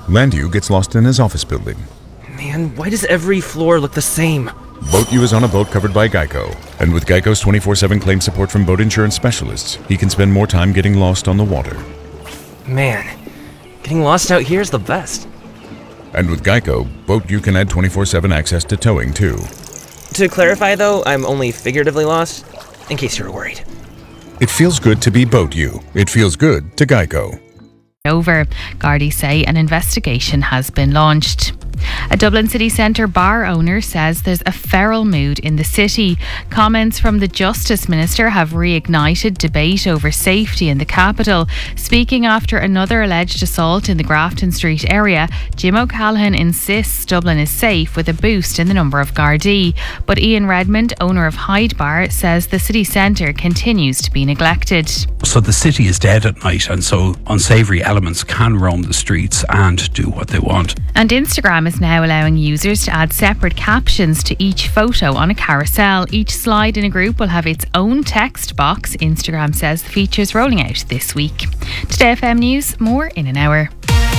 Landu gets lost in his office building. Man, why does every floor look the same? Boat U is on a boat covered by Geico. And with Geico's 24/7 claim support from boat insurance specialists, he can spend more time getting lost on the water. Man, getting lost out here is the best. And with Geico, Boat U can add 24/7 access to towing too. To clarify though, I'm only figuratively lost, in case you were worried. It feels good to be Boat U. It feels good to Geico. Over. Gardaí say an investigation has been launched. A Dublin city centre bar owner says there's a feral mood in the city. Comments from the Justice Minister have reignited debate over safety in the capital. Speaking after another alleged assault in the Grafton Street area, Jim O'Callaghan insists Dublin is safe with a boost in the number of Gardaí. But Ian Redmond, owner of Hyde Bar, says the city centre continues to be neglected. So the city is dead at night, and so unsavoury elements can roam the streets and do what they want. And Instagram is now allowing users to add separate captions to each photo on a carousel. Each slide in a group will have its own text box. Instagram says the feature is rolling out this week. Today FM News, more in an hour.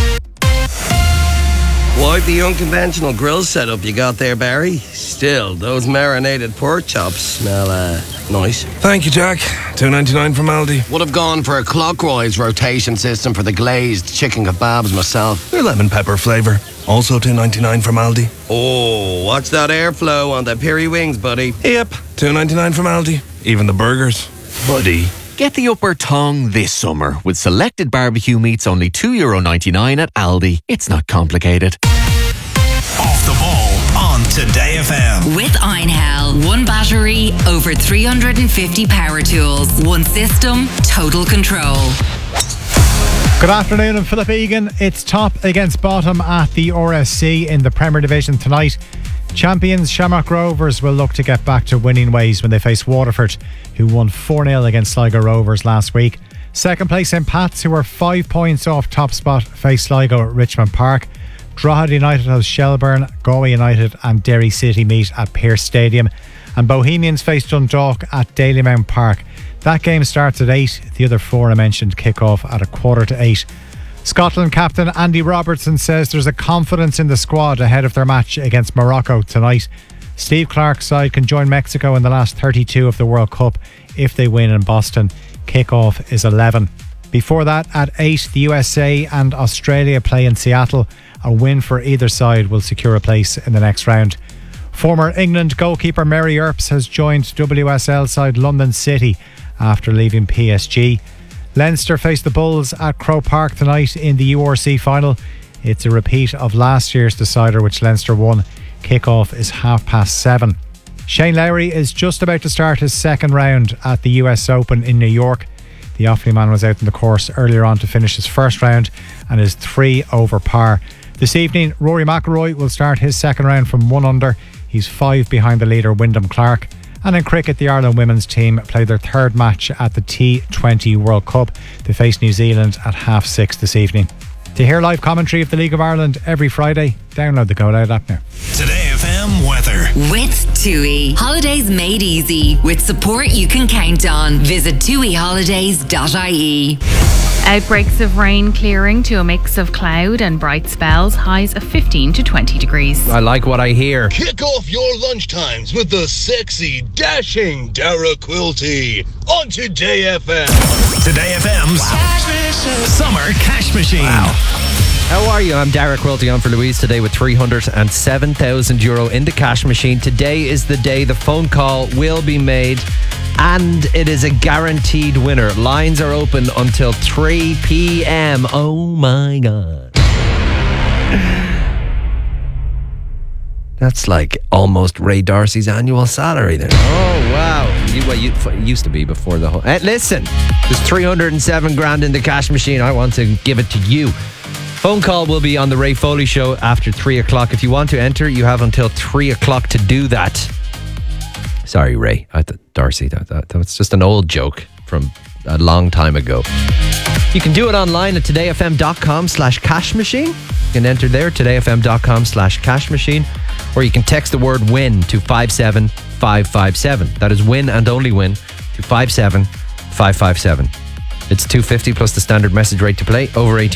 Quite the unconventional grill setup you got there, Barry. Still, those marinated pork chops smell nice. Thank you, Jack. $2.99 from Aldi. Would have gone for a clockwise rotation system for the glazed chicken kebabs myself. They're lemon pepper flavour. Also $2.99 from Aldi. Oh, watch that airflow on the piri wings, buddy. Yep, $2.99 from Aldi. Even the burgers. Buddy. Get the upper tongue this summer with selected barbecue meats only €2.99 at Aldi. It's not complicated. Off the ball on Today FM. With Einhell. One battery, over 350 power tools. One system, total control. Good afternoon, I'm Philip Egan. It's top against bottom at the RSC in the Premier Division tonight. Champions Shamrock Rovers will look to get back to winning ways when they face Waterford, who won 4-0 against Sligo Rovers last week. Second place in Pats, who are 5 points off top spot, face Sligo at Richmond Park. Drogheda United host Shelburne, Galway United and Derry City meet at Pearse Stadium. And Bohemians face Dundalk at Dalymount Park. That game starts at 8. The other four I mentioned kick off at 7:45. Scotland captain Andy Robertson says there's a confidence in the squad ahead of their match against Morocco tonight. Steve Clarke's side can join Mexico in the last 32 of the World Cup if they win in Boston. Kick-off is 11. Before that, at 8, the USA and Australia play in Seattle. A win for either side will secure a place in the next round. Former England goalkeeper Mary Earps has joined WSL side London City after leaving PSG. Leinster face the Bulls at Croke Park tonight in the URC final. It's a repeat of last year's decider, which Leinster won. Kick-off is 7:30. Shane Lowry is just about to start his second round at the US Open in New York. The Offaly man was out in the course earlier on to finish his first round and is 3 over par. This evening, Rory McIlroy will start his second round from 1 under. He's 5 behind the leader Wyndham Clark. And in cricket, the Ireland women's team play their third match at the T20 World Cup. They face New Zealand at 6:30 this evening. To hear live commentary of the League of Ireland every Friday, download the Go Loud app now. Today FM weather. With TUI. Holidays made easy. With support you can count on. Visit tuiholidays.ie. Outbreaks of rain clearing to a mix of cloud and bright spells. Highs of 15 to 20 degrees. I like what I hear. Kick off your lunchtimes with the sexy, dashing Dara Quilty on Today FM. Today FM's Summer Cash Machine. Wow. How are you? I'm Dara Quilty on for Louise today with €307,000 in the cash machine. Today is the day the phone call will be made, and it is a guaranteed winner. Lines are open until 3 p.m. Oh my God. That's like almost Ray Darcy's annual salary then. Oh, wow. It used to be before the whole... listen, there's 307 grand in the cash machine. I want to give it to you. Phone call will be on the Ray Foley Show after 3 o'clock. If you want to enter, you have until 3 o'clock to do that. Sorry, Ray. Darcy, that was just an old joke from a long time ago. You can do it online at todayfm.com/cashmachine. You can enter there, todayfm.com/cashmachine. Or you can text the word WIN to 57557. That is WIN and only WIN to 57557. It's $2.50 plus the standard message rate to play. Over 18.